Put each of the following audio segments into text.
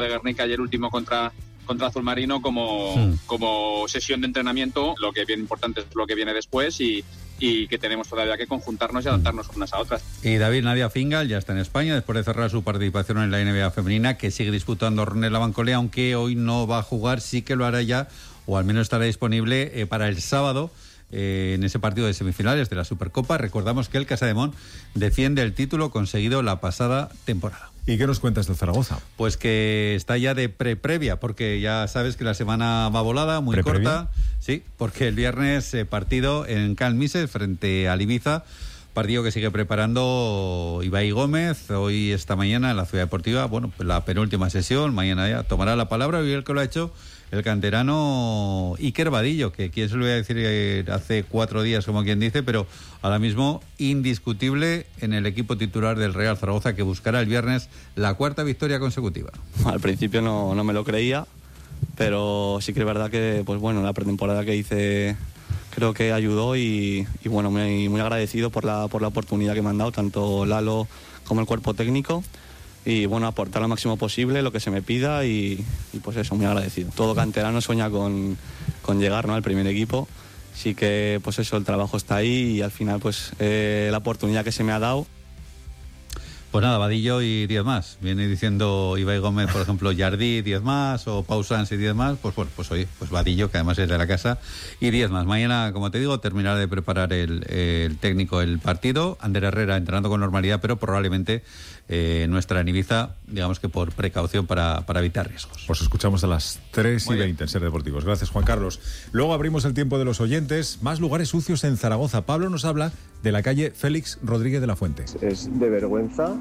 de Guernica y el último contra Azul Marino como sesión de entrenamiento. Lo que es bien importante es lo que viene después y que tenemos todavía que conjuntarnos y adaptarnos unas a otras. Y David, Nadia Fingal ya está en España después de cerrar su participación en la NBA femenina, que sigue disputando Ronel Abancolea, aunque hoy no va a jugar, sí que lo hará ya, o al menos estará disponible para el sábado en ese partido de semifinales de la Supercopa. Recordamos que el Casademont defiende el título conseguido la pasada temporada. ¿Y qué nos cuentas de Zaragoza? Pues que está ya de previa, porque ya sabes que la semana va volada, muy corta. Sí, porque el viernes partido en Can Mises frente al Ibiza, partido que sigue preparando Ibai Gómez, hoy esta mañana en la Ciudad Deportiva, bueno, pues la penúltima sesión, mañana ya tomará la palabra, y el que lo ha hecho el canterano Iker Vadillo, que quién se lo iba a decir hace 4 días, como quien dice, pero ahora mismo indiscutible en el equipo titular del Real Zaragoza, que buscará el viernes la 4ª victoria consecutiva. Al principio no me lo creía, pero sí que es verdad que, pues bueno, la pretemporada que hice creo que ayudó y bueno, muy agradecido por la oportunidad que me han dado, tanto Lalo como el cuerpo técnico. Y bueno, aportar lo máximo posible, lo que se me pida y pues eso, muy agradecido. Todo canterano sueña con llegar, ¿no?, al primer equipo. Así que pues eso, el trabajo está ahí y al final pues la oportunidad que se me ha dado. Pues nada, Vadillo y 10 más. Viene diciendo Ibai Gómez, por ejemplo, Jardí, 10 más, o Pau Sanz y 10 más. Pues bueno, pues oye, pues Vadillo, que además es de la casa, y 10 más. Mañana, como te digo, terminará de preparar el técnico el partido. Ander Herrera entrenando con normalidad, pero probablemente no estará en Ibiza, digamos que por precaución para evitar riesgos. Pues escuchamos a las 3:20 en Ser Deportivos. Gracias, Juan Carlos. Luego abrimos el tiempo de los oyentes. Más lugares sucios en Zaragoza. Pablo nos habla de la calle Félix Rodríguez de la Fuente. Es de vergüenza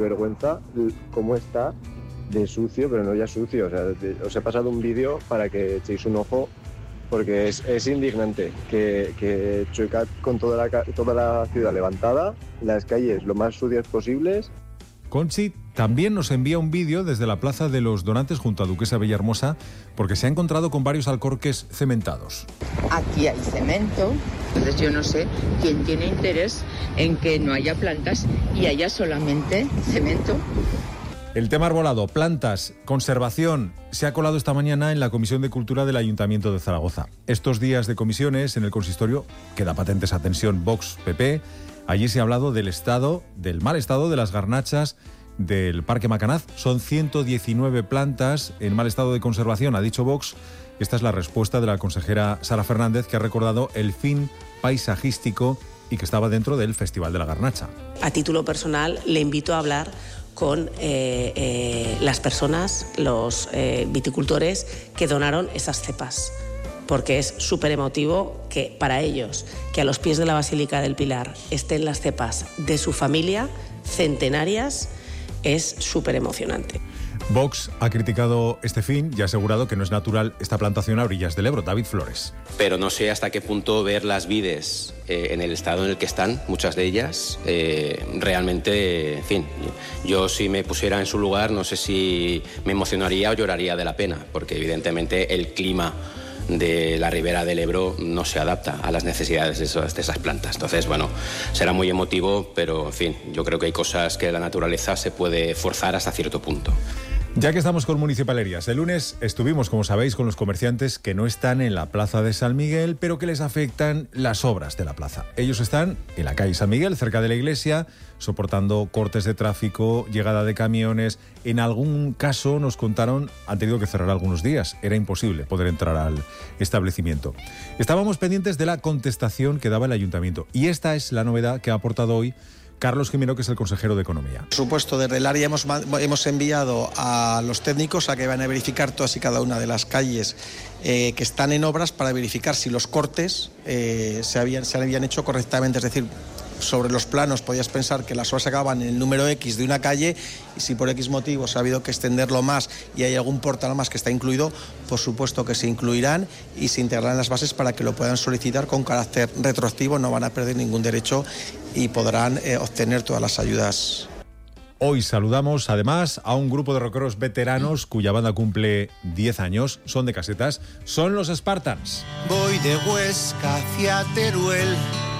cómo está de sucio, pero no ya sucio. O sea, os he pasado un vídeo para que echéis un ojo, porque es indignante que Chuecat con toda la ciudad levantada, las calles lo más sucias posibles. Conchi también nos envía un vídeo desde la Plaza de los Donantes junto a Duquesa Villahermosa, porque se ha encontrado con varios alcorques cementados. Aquí hay cemento, entonces yo no sé quién tiene interés en que no haya plantas y haya solamente cemento. El tema arbolado, plantas, conservación, se ha colado esta mañana en la Comisión de Cultura del Ayuntamiento de Zaragoza. Estos días de comisiones en el consistorio queda patente esa tensión Vox-PP. Allí se ha hablado del mal estado de las garnachas del Parque Macanaz. Son 119 plantas en mal estado de conservación, ha dicho Vox. Esta es la respuesta de la consejera Sara Fernández, que ha recordado el fin paisajístico y que estaba dentro del Festival de la Garnacha. A título personal, le invito a hablar con las personas, los viticultores que donaron esas cepas, porque es súper emotivo que para ellos, que a los pies de la Basílica del Pilar estén las cepas de su familia, centenarias, es súper emocionante. Vox ha criticado este fin y ha asegurado que no es natural esta plantación a orillas del Ebro. David Flores. Pero no sé hasta qué punto ver las vides en el estado en el que están, muchas de ellas, realmente, en fin, yo si me pusiera en su lugar no sé si me emocionaría o lloraría de la pena, porque evidentemente el clima de la ribera del Ebro no se adapta a las necesidades de esas plantas. Entonces, bueno, será muy emotivo, pero en fin, yo creo que hay cosas que la naturaleza se puede forzar hasta cierto punto. Ya que estamos con municipalerías, el lunes estuvimos, como sabéis, con los comerciantes que no están en la Plaza de San Miguel, pero que les afectan las obras de la plaza. Ellos están en la calle San Miguel, cerca de la iglesia, soportando cortes de tráfico, llegada de camiones. En algún caso, nos contaron, han tenido que cerrar algunos días. Era imposible poder entrar al establecimiento. Estábamos pendientes de la contestación que daba el ayuntamiento. Y esta es la novedad que ha aportado hoy Carlos Jimeno, que es el consejero de Economía. Por supuesto, desde el área hemos enviado a los técnicos a que van a verificar todas y cada una de las calles que están en obras para verificar si los cortes se habían hecho correctamente. Es decir, sobre los planos podías pensar que las obras acababan en el número X de una calle y si por X motivos ha habido que extenderlo más y hay algún portal más que está incluido, por supuesto que se incluirán y se integrarán las bases para que lo puedan solicitar con carácter retroactivo, no van a perder ningún derecho y podrán obtener todas las ayudas. Hoy saludamos además a un grupo de rockeros veteranos cuya banda cumple 10 años, son de Casetas, son los Spartans. Voy de Huesca hacia Teruel,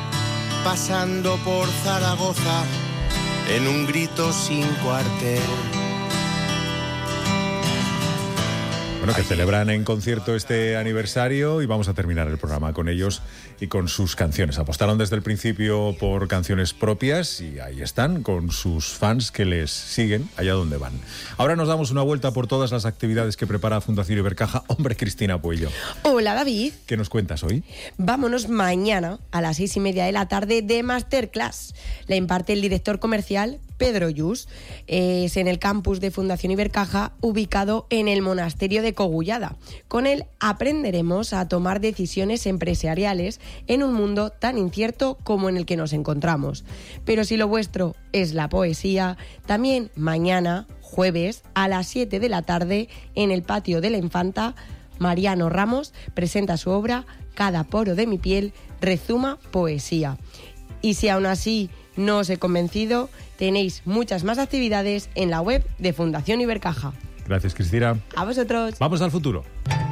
pasando por Zaragoza, en un grito sin cuartel. Bueno, que celebran en concierto este aniversario y vamos a terminar el programa con ellos y con sus canciones. Apostaron desde el principio por canciones propias y ahí están con sus fans que les siguen allá donde van. Ahora nos damos una vuelta por todas las actividades que prepara Fundación Ibercaja. Hombre, Cristina Puello. Hola, David. ¿Qué nos cuentas hoy? Vámonos mañana a las 6:30 de la tarde de Masterclass. La imparte el director comercial Pedro Yus. Es en el campus de Fundación Ibercaja, ubicado en el monasterio de Cogullada. Con él aprenderemos a tomar decisiones empresariales en un mundo tan incierto como en el que nos encontramos. Pero si lo vuestro es la poesía, también mañana, jueves, a las 7 de la tarde, en el patio de la Infanta, Mariano Ramos presenta su obra Cada poro de mi piel rezuma poesía. Y si aún así no os he convencido, tenéis muchas más actividades en la web de Fundación Ibercaja. Gracias, Cristina. A vosotros. Vamos al futuro.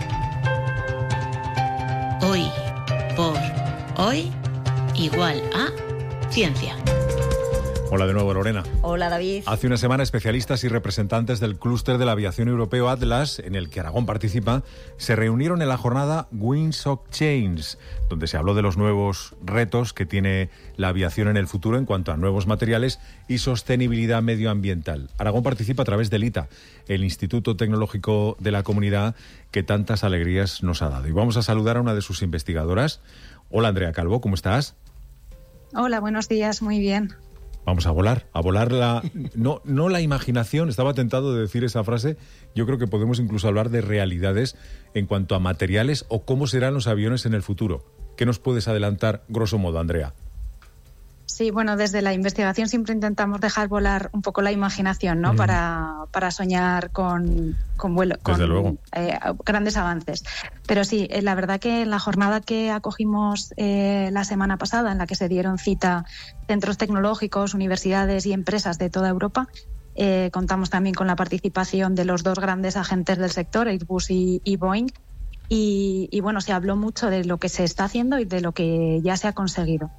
Hoy, por hoy, igual a ciencia. Hola de nuevo, Lorena. Hola, David. Hace una semana, especialistas y representantes del clúster de la aviación europeo Atlas, en el que Aragón participa, se reunieron en la jornada Winds of Change, donde se habló de los nuevos retos que tiene la aviación en el futuro en cuanto a nuevos materiales y sostenibilidad medioambiental. Aragón participa a través del ITA, el Instituto Tecnológico de la Comunidad, que tantas alegrías nos ha dado. Y vamos a saludar a una de sus investigadoras. Hola, Andrea Calvo, ¿cómo estás? Hola, buenos días, muy bien. Vamos a volar no la imaginación, estaba tentado de decir esa frase. Yo creo que podemos incluso hablar de realidades en cuanto a materiales o cómo serán los aviones en el futuro. ¿Qué nos puedes adelantar, grosso modo, Andrea? Sí, bueno, desde la investigación siempre intentamos dejar volar un poco la imaginación, ¿no? Para soñar con grandes avances. Pero sí, la verdad que en la jornada que acogimos la semana pasada, en la que se dieron cita centros tecnológicos, universidades y empresas de toda Europa, contamos también con la participación de los dos grandes agentes del sector, Airbus y Boeing. Y bueno, se habló mucho de lo que se está haciendo y de lo que ya se ha conseguido.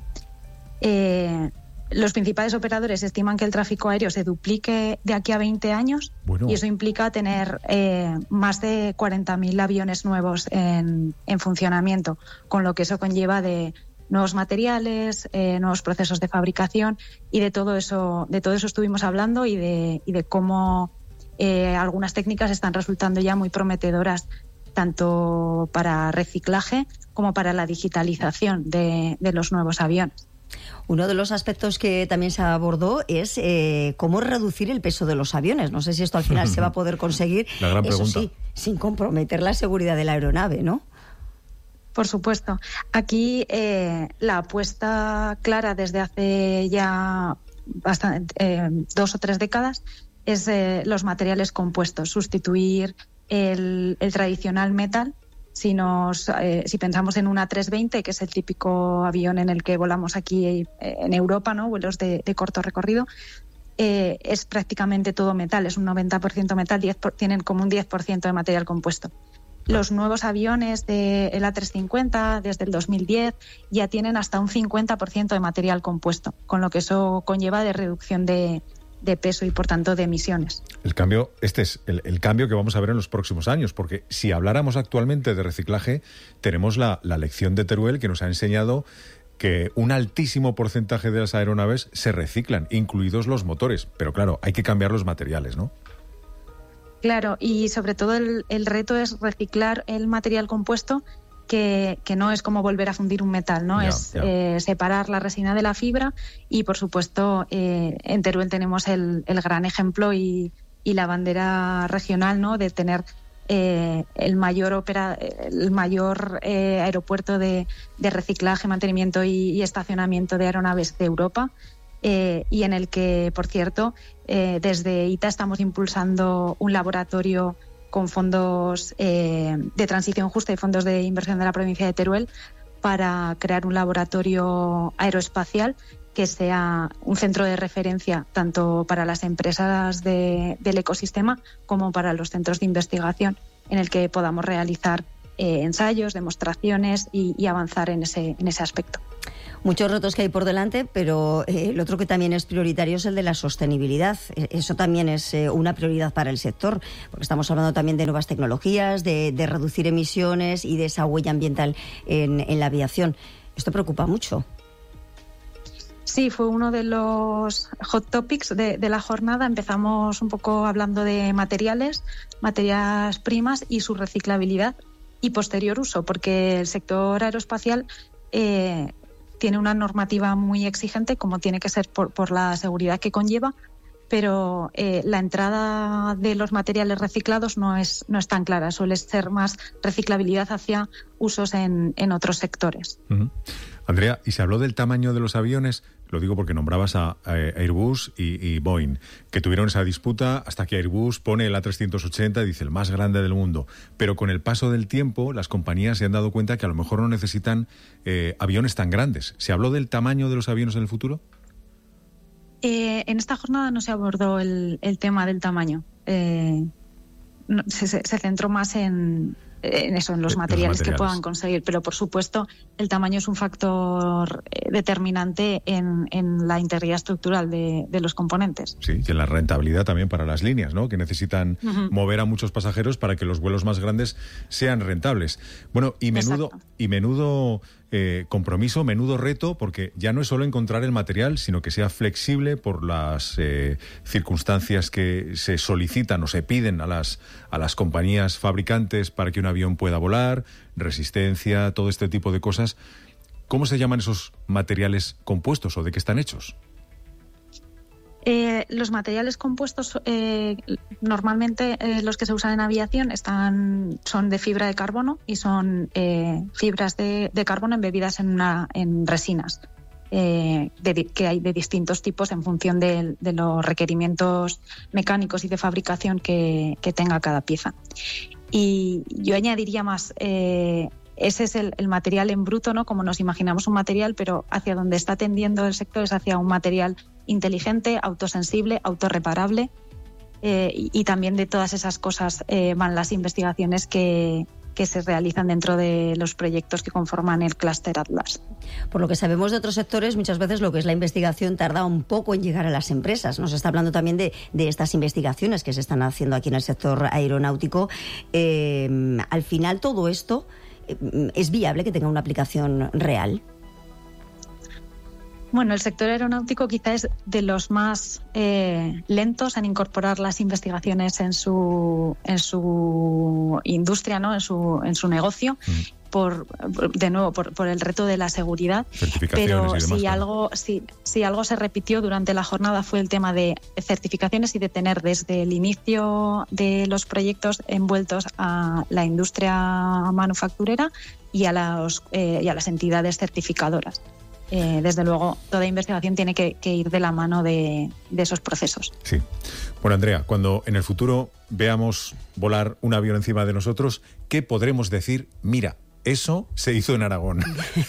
Los principales operadores estiman que el tráfico aéreo se duplique de aquí a 20 años y eso implica tener más de 40.000 aviones nuevos en funcionamiento, con lo que eso conlleva de nuevos materiales, nuevos procesos de fabricación y de todo eso estuvimos hablando y de cómo algunas técnicas están resultando ya muy prometedoras tanto para reciclaje como para la digitalización de los nuevos aviones. Uno de los aspectos que también se abordó es cómo reducir el peso de los aviones. No sé si esto al final se va a poder conseguir, la gran eso pregunta. sí, sin comprometer la seguridad de la aeronave, ¿no? Por supuesto. Aquí la apuesta clara desde hace ya 2 o 3 décadas es los materiales compuestos, sustituir el tradicional metal. Si pensamos en un A320, que es el típico avión en el que volamos aquí en Europa, ¿no? Vuelos de corto recorrido, es prácticamente todo metal, es un 90% metal, tienen como un 10% de material compuesto. Los nuevos aviones del A350 desde el 2010 ya tienen hasta un 50% de material compuesto, con lo que eso conlleva de reducción de peso y, por tanto, de emisiones. El cambio, este es el cambio que vamos a ver en los próximos años, porque si habláramos actualmente de reciclaje, tenemos la lección de Teruel que nos ha enseñado que un altísimo porcentaje de las aeronaves se reciclan, incluidos los motores. Pero claro, hay que cambiar los materiales, ¿no? Claro, y sobre todo el reto es reciclar el material compuesto, que no es como volver a fundir un metal, ¿no? Separar la resina de la fibra y, por supuesto, en Teruel tenemos el gran ejemplo y la bandera regional, ¿no? De tener el mayor aeropuerto de reciclaje, mantenimiento y estacionamiento de aeronaves de Europa. Y en el que, por cierto, desde ITA estamos impulsando un laboratorio con fondos de transición justa y fondos de inversión de la provincia de Teruel para crear un laboratorio aeroespacial que sea un centro de referencia tanto para las empresas del ecosistema como para los centros de investigación, en el que podamos realizar ensayos, demostraciones y avanzar en ese aspecto. Muchos retos que hay por delante, pero el otro que también es prioritario es el de la sostenibilidad. Eso también es una prioridad para el sector, porque estamos hablando también de nuevas tecnologías, de reducir emisiones y de esa huella ambiental en la aviación. Esto preocupa mucho. Sí, fue uno de los hot topics de la jornada. Empezamos un poco hablando de materiales primas y su reciclabilidad y posterior uso, porque el sector aeroespacial tiene una normativa muy exigente, como tiene que ser por la seguridad que conlleva, pero la entrada de los materiales reciclados no es tan clara. Suele ser más reciclabilidad hacia usos en otros sectores. Uh-huh. Andrea, ¿y se habló del tamaño de los aviones? Lo digo porque nombrabas a Airbus y Boeing, que tuvieron esa disputa hasta que Airbus pone el A380 y dice el más grande del mundo. Pero con el paso del tiempo, las compañías se han dado cuenta que a lo mejor no necesitan aviones tan grandes. ¿Se habló del tamaño de los aviones en el futuro? En esta jornada no se abordó el tema del tamaño. Se centró más en los materiales que puedan conseguir, pero por supuesto el tamaño es un factor determinante en la integridad estructural de los componentes. Sí, y en la rentabilidad también para las líneas, ¿no? Que necesitan mover a muchos pasajeros para que los vuelos más grandes sean rentables. Bueno, y menudo compromiso, menudo reto, porque ya no es solo encontrar el material, sino que sea flexible por las circunstancias que se solicitan o se piden a las compañías fabricantes para que un avión pueda volar, resistencia, todo este tipo de cosas. ¿Cómo se llaman esos materiales compuestos o de qué están hechos? Los materiales compuestos, normalmente los que se usan en aviación son de fibra de carbono y son fibras de carbono embebidas en resinas, que hay de distintos tipos en función de los requerimientos mecánicos y de fabricación que tenga cada pieza. Y yo añadiría más, ese es el material en bruto, ¿no? Como nos imaginamos un material, pero hacia donde está tendiendo el sector es hacia un material inteligente, autosensible, autorreparable, y también de todas esas cosas van las investigaciones que se realizan dentro de los proyectos que conforman el clúster Atlas. Por lo que sabemos de otros sectores, muchas veces lo que es la investigación tarda un poco en llegar a las empresas. Nos está hablando también de estas investigaciones que se están haciendo aquí en el sector aeronáutico. Al final, todo esto ¿es viable que tenga una aplicación real? Bueno, el sector aeronáutico quizá es de los más lentos en incorporar las investigaciones en su industria, ¿no? en su negocio, por el reto de la seguridad. Pero si algo se repitió durante la jornada fue el tema de certificaciones y de tener desde el inicio de los proyectos envueltos a la industria manufacturera y a las entidades certificadoras. Desde luego, toda investigación tiene que ir de la mano de esos procesos. Sí. Bueno, Andrea, cuando en el futuro veamos volar un avión encima de nosotros, ¿qué podremos decir? Mira, eso se hizo en Aragón.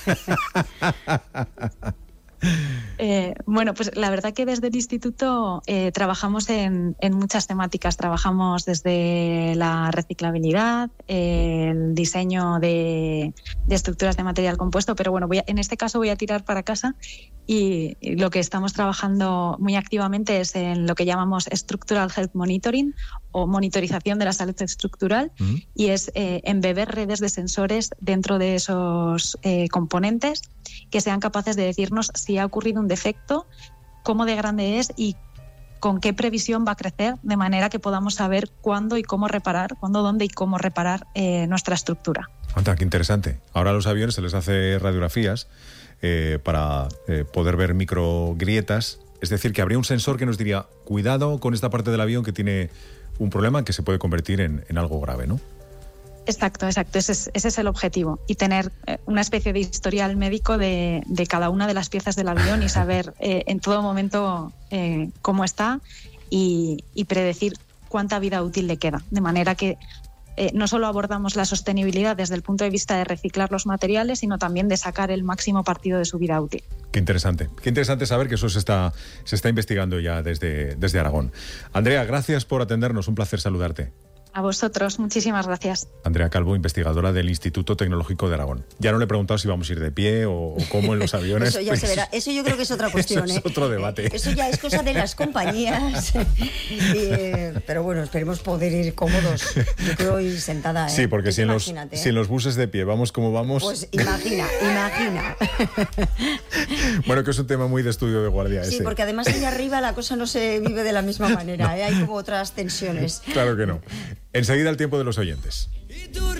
Bueno, pues la verdad que desde el instituto trabajamos en muchas temáticas. Trabajamos desde la reciclabilidad, el diseño de estructuras de material compuesto, pero bueno, en este caso voy a tirar para casa y lo que estamos trabajando muy activamente es en lo que llamamos Structural Health Monitoring o monitorización de la salud estructural, y es embeber redes de sensores dentro de esos componentes que sean capaces de decirnos si ha ocurrido un defecto, cómo de grande es y con qué previsión va a crecer, de manera que podamos saber cuándo, dónde y cómo reparar nuestra estructura. Anda, qué interesante. Ahora a los aviones se les hace radiografías para poder ver microgrietas. Es decir, que habría un sensor que nos diría, cuidado con esta parte del avión que tiene un problema que se puede convertir en algo grave, ¿no? Exacto. Ese es el objetivo. Y tener una especie de historial médico de cada una de las piezas del avión y saber en todo momento cómo está y predecir cuánta vida útil le queda. De manera que no solo abordamos la sostenibilidad desde el punto de vista de reciclar los materiales, sino también de sacar el máximo partido de su vida útil. Qué interesante saber que eso se está investigando ya desde Aragón. Andrea, gracias por atendernos, un placer saludarte. A vosotros, muchísimas gracias. Andrea Calvo, investigadora del Instituto Tecnológico de Aragón. Ya no le he preguntado si vamos a ir de pie o cómo en los aviones. Eso ya se verá. Eso yo creo que es otra cuestión. Eso es otro debate. Eso ya es cosa de las compañías. Pero bueno, esperemos poder ir cómodos. Yo creo ir sentada. Sí, porque si en los buses de pie vamos como vamos... Pues imagina. Bueno, que es un tema muy de estudio de guardia ese. Sí, porque además ahí arriba la cosa no se vive de la misma manera. Hay como otras tensiones. Claro que no. Enseguida el tiempo de los oyentes.